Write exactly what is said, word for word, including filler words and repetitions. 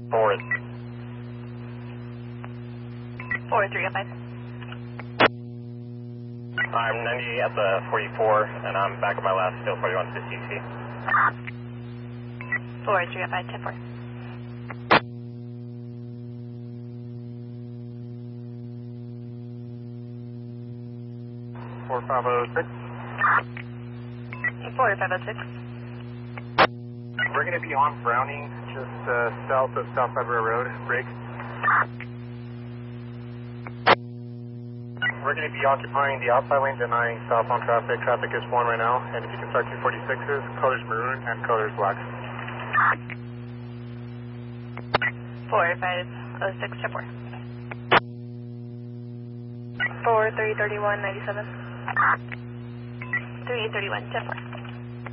Four. Four three oh five. I'm ninety at the forty-four, and I'm back at my last field forty-one to C C. Four three oh five, ten four. Four five oh six. Four five oh six. We're going to be on Browning, just uh, south of South Federal Road, break. We're going to be occupying the outside lane, denying southbound traffic. Traffic is one right now, and if you can start two forty-sixes, colors maroon and colors black. Four five oh six, ten four. Four three thirty one ninety seven. Three thirty one, ten four.